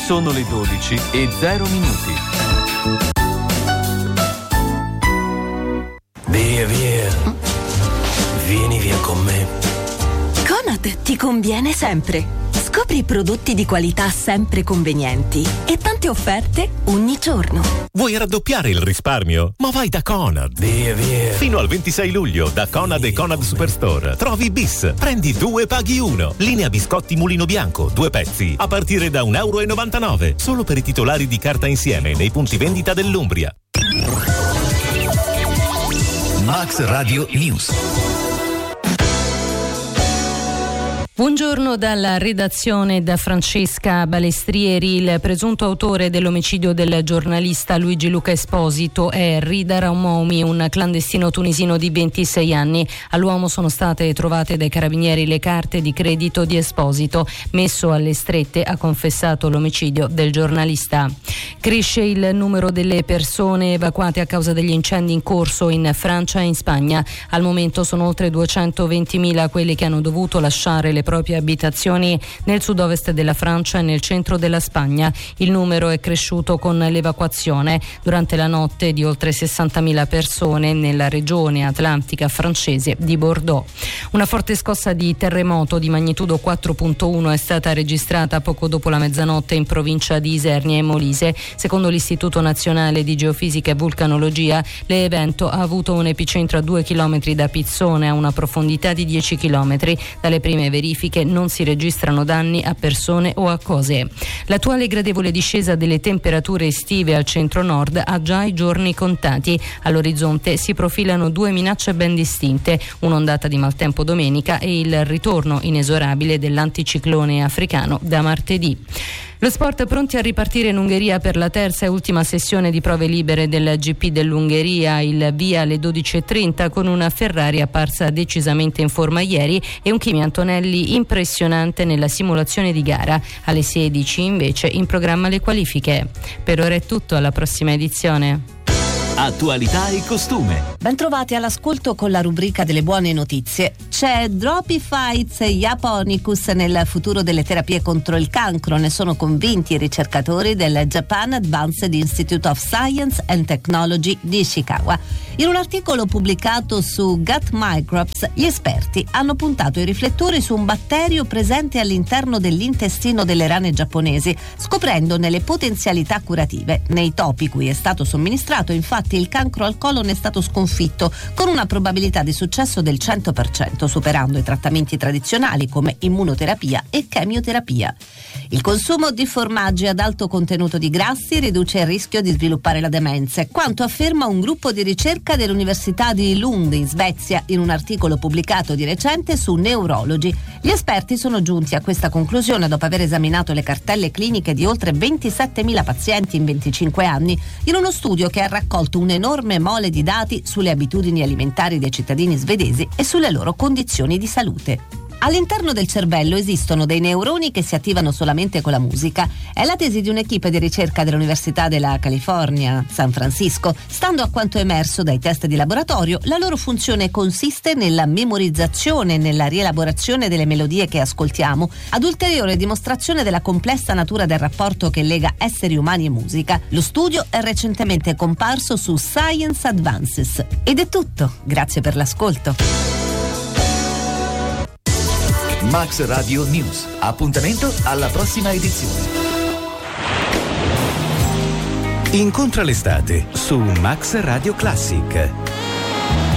Sono le 12:00. Via, via. Vieni via con me. Conad ti conviene sempre. Scopri prodotti di qualità sempre convenienti e tante offerte ogni giorno. Vuoi raddoppiare il risparmio? Ma vai da Conad. Via, via. Fino al 26 luglio da Conad e Conad Superstore trovi bis. Prendi 2 paghi 1. Linea biscotti Mulino Bianco, 2 pezzi a partire da €1,99. Solo per i titolari di carta insieme nei punti vendita dell'Umbria. Max Radio News. Buongiorno dalla redazione da Francesca Balestrieri. Il presunto autore dell'omicidio del giornalista Luigi Luca Esposito è Rida Raumoumi, un clandestino tunisino di 26 anni. All'uomo sono state trovate dai carabinieri le carte di credito di Esposito. Messo alle strette, ha confessato l'omicidio del giornalista. Cresce il numero delle persone evacuate a causa degli incendi in corso in Francia e in Spagna. Al momento sono oltre 220.000 quelli che hanno dovuto lasciare le proprie abitazioni nel sud-ovest della Francia e nel centro della Spagna. Il numero è cresciuto con l'evacuazione durante la notte di oltre 60.000 persone nella regione atlantica francese di Bordeaux. Una forte scossa di terremoto di magnitudo 4.1 è stata registrata poco dopo la mezzanotte in provincia di Isernia e Molise. Secondo l'Istituto Nazionale di Geofisica e Vulcanologia, l'evento ha avuto un epicentro a 2 chilometri da Pizzone, a una profondità di 10 chilometri. Dalle prime verifiche non si registrano danni a persone o a cose. L'attuale gradevole discesa delle temperature estive al centro-nord ha già i giorni contati. All'orizzonte si profilano 2 minacce ben distinte, un'ondata di maltempo domenica e il ritorno inesorabile dell'anticiclone africano da martedì. Lo sport, pronti a ripartire in Ungheria per la terza e ultima sessione di prove libere del GP dell'Ungheria. Il via alle 12:30 con una Ferrari apparsa decisamente in forma ieri e un Kimi Antonelli impressionante nella simulazione di gara. Alle 16 invece in programma le qualifiche. Per ora è tutto, alla prossima edizione. Attualità e costume. Bentrovati all'ascolto con la rubrica delle buone notizie. C'è Dropify Japonicus nel futuro delle terapie contro il cancro, ne sono convinti i ricercatori del Japan Advanced Institute of Science and Technology di Ishikawa. In un articolo pubblicato su Gut Microbes, gli esperti hanno puntato i riflettori su un batterio presente all'interno dell'intestino delle rane giapponesi, scoprendone le potenzialità curative. Nei topi cui è stato somministrato, infatti, il cancro al colon è stato sconfitto con una probabilità di successo del 100%, superando i trattamenti tradizionali come immunoterapia e chemioterapia. Il consumo di formaggi ad alto contenuto di grassi riduce il rischio di sviluppare la demenza, quanto afferma un gruppo di ricerca dell'Università di Lund in Svezia in un articolo pubblicato di recente su Neurology. Gli esperti sono giunti a questa conclusione dopo aver esaminato le cartelle cliniche di oltre 27.000 pazienti in 25 anni, in uno studio che ha raccolto un'enorme mole di dati sulle abitudini alimentari dei cittadini svedesi e sulle loro condizioni di salute. All'interno del cervello esistono dei neuroni che si attivano solamente con la musica. È la tesi di un'equipe di ricerca dell'Università della California, San Francisco. Stando a quanto emerso dai test di laboratorio, la loro funzione consiste nella memorizzazione e nella rielaborazione delle melodie che ascoltiamo, ad ulteriore dimostrazione della complessa natura del rapporto che lega esseri umani e musica. Lo studio è recentemente comparso su Science Advances. Ed è tutto. Grazie per l'ascolto. Max Radio News. Appuntamento alla prossima edizione. Incontra l'estate su Max Radio Classic.